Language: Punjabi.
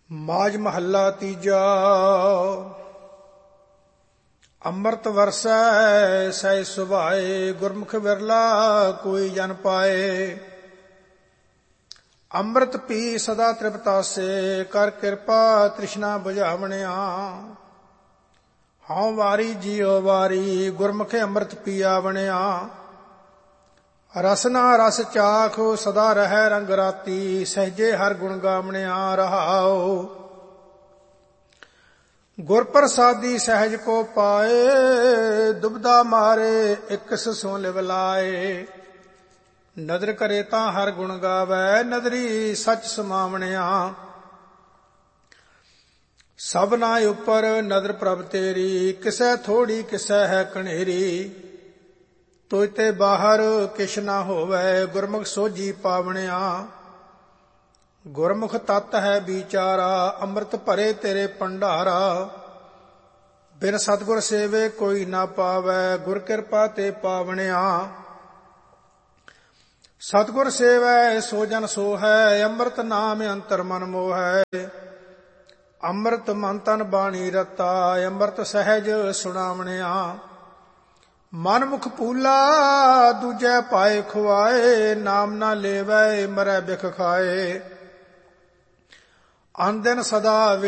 ਮਾਝ ਮਹੱਲਾ ਤੀਜਾ। ਅੰਮ੍ਰਿਤ ਵਰਸੈ ਸਹਿ ਸੁਭਾਏ, ਗੁਰਮੁਖ ਵਿਰਲਾ ਕੋਈ ਜਨ ਪਾਏ। ਅੰਮ੍ਰਿਤ ਪੀ ਸਦਾ ਤ੍ਰਿਪਤਾਸੇ, ਕਰ ਕਿਰਪਾ ਤ੍ਰਿਸ਼ਨਾ ਬੁਝਾਵਣਿਆ। ਹਉ ਵਾਰੀ ਜੀਉ ਵਾਰੀ, ਗੁਰਮੁਖ ਅੰਮ੍ਰਿਤ ਪੀਆ ਬਣਿਆ। ਰਸਨਾ ਰਸ ਚਾਖ ਸਦਾ ਰਹਿ ਰੰਗ ਰਾਤੀ, ਸਹਿਜੇ ਹਰ ਗੁਣ ਗਾਵਣਿਆ ਰਹਾਉ। ਗੁਰ ਪ੍ਰਸਾਦੀ ਸਹਿਜ ਕੋ ਪਾਏ, ਦੁਬਦਾ ਮਾਰੇ ਇਕਸ ਸੋ ਲਿਵ ਲਾਏ। ਨਦਰ ਕਰੇ ਤਾਂ ਹਰ ਗੁਣ ਗਾਵੈ, ਨਦਰੀ ਸੱਚ ਸਮਾਵਣਿਆ। ਸਭਨਾ ਉਪਰ ਨਦਰ ਪ੍ਰਭ ਤੇਰੀ, ਕਿਸੈ ਥੋੜੀ ਕਿਸੈ ਹੈ ਕਣੇਰੀ। ਤੁਝ ਤੇ ਬਾਹਰ ਕਿਛ ਨਾ ਹੋਵੈ, ਗੁਰਮੁਖ ਸੋਝੀ ਪਾਵਣਿਆ। ਗੁਰਮੁਖ ਤਤ ਹੈ ਵਿਚਾਰਾ, ਅੰਮ੍ਰਿਤ ਭਰੇ ਤੇਰੇ ਭੰਡਾਰਾ। ਬਿਨ ਸਤਿਗੁਰ ਸੇਵੇ ਕੋਈ ਨਾ ਪਾਵੈ, ਗੁਰ ਕਿਰਪਾ ਤੇ ਪਾਵਣਿਆ। ਸਤਿਗੁਰ ਸੇਵੈ ਸੋ ਜਨ ਸੋ ਹੈ, ਅੰਮ੍ਰਿਤ ਨਾਮ ਅੰਤਰ ਮਨ ਮੋਹੈ। ਅੰਮ੍ਰਿਤ ਮਨ ਤਨ ਬਾਣੀ ਰਤਾ, ਅੰਮ੍ਰਿਤ ਸਹਿਜ ਸੁਣਾਵਣਿਆ। ਮਨ ਮੁਖ ਪੂਲਾ ਦੂਜੈ ਪਾਏ ਖੁਆਏ, ਨਾਮ ਨਾ ਲੇਵੈ ਮਰੈ ਬਿਖ ਖਾਏ। ਅਨ ਦਿਨ ਸਦਾ